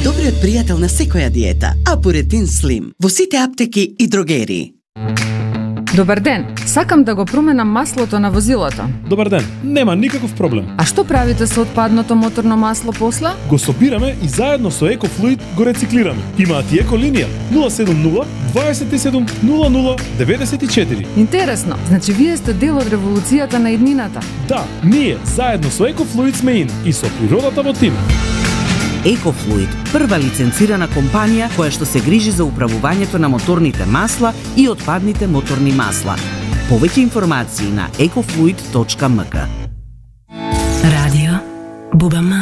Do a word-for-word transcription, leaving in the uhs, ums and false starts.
најдобриот пријател на секоја диета, Апуретин Слим, во сите аптеки и дрогерии. Добар ден, сакам да го променам маслото на возилото. Добар ден, нема никаков проблем. А што правите со отпадното моторно масло после? Го собираме и заедно со Екофлуид го рециклираме. Имаат и еко линија нула седум нула дваесет и седум нула нула деветдесет и четири. Интересно, значи вие сте дел од револуцијата на иднината. Да, ние заедно со Екофлуид сме ин и со природата во тим. Екофлуид, прва лиценцирана компанија која што се грижи за управувањето на моторните масла и отпадните моторни масла. Повеќе информации на екофлуид точка ем ка. Радио Бубам.